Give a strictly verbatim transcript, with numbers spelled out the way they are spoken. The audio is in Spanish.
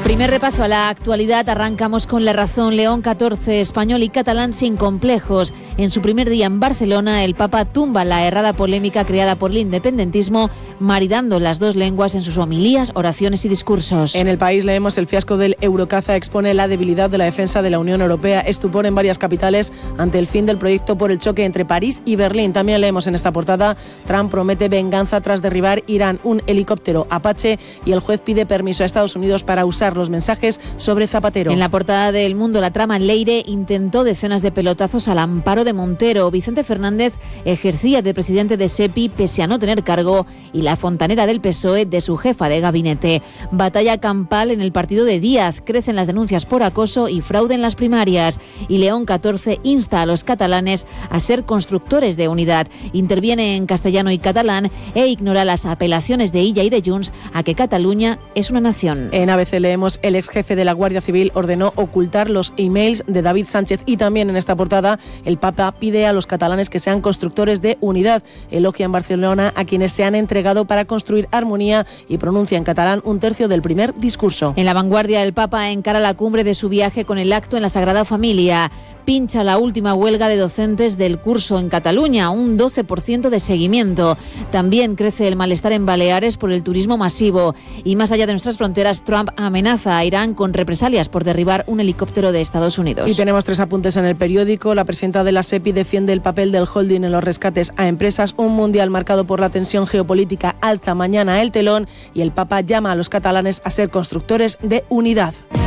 Primer repaso a la actualidad, arrancamos con La Razón. León catorce, español y catalán sin complejos. En su primer día en Barcelona, el Papa tumba la errada polémica creada por el independentismo, maridando las dos lenguas en sus homilías, oraciones y discursos. En El País leemos: el fiasco del Eurocaza expone la debilidad de la defensa de la Unión Europea. Estupor en varias capitales ante el fin del proyecto por el choque entre París y Berlín. También leemos en esta portada: Trump promete venganza tras derribar Irán un helicóptero Apache, y el juez pide permiso a Estados Unidos para usar los mensajes sobre Zapatero. En la portada de El Mundo, la trama Leire intentó decenas de pelotazos al amparo de Montero. Vicente Fernández ejercía de presidente de SEPI pese a no tener cargo, y la fontanera del P S O E de su jefa de gabinete. Batalla campal en el partido de Díaz. Crecen las denuncias por acoso y fraude en las primarias. Y León catorce insta a los catalanes a ser constructores de unidad. Interviene en castellano y catalán e ignora las apelaciones de Illa y de Junts a que Cataluña es una nación. En A B C leemos: el ex jefe de la Guardia Civil ordenó ocultar los emails de David Sánchez. Y también en esta portada, el Papa pide a los catalanes que sean constructores de unidad. Elogia en Barcelona a quienes se han entregado para construir armonía y pronuncia en catalán un tercio del primer discurso. En La Vanguardia, el Papa encara la cumbre de su viaje con el acto en la Sagrada Familia. Pincha la última huelga de docentes del curso en Cataluña, un doce por ciento de seguimiento. También crece el malestar en Baleares por el turismo masivo. Y más allá de nuestras fronteras, Trump amenaza a Irán con represalias por derribar un helicóptero de Estados Unidos. Y tenemos tres apuntes en el periódico. La presidenta de la SEPI defiende el papel del holding en los rescates a empresas. Un mundial marcado por la tensión geopolítica alza mañana el telón, y el Papa llama a los catalanes a ser constructores de unidad.